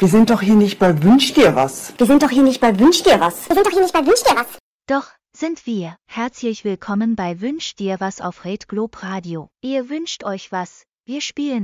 Wir sind doch hier nicht bei Wünsch dir was. Wir sind doch hier nicht bei Wünsch dir was. Wir sind doch hier nicht bei Wünsch dir was. Doch, sind wir. Herzlich willkommen bei Wünsch dir was auf Red Globe Radio. Ihr wünscht euch was, wir spielen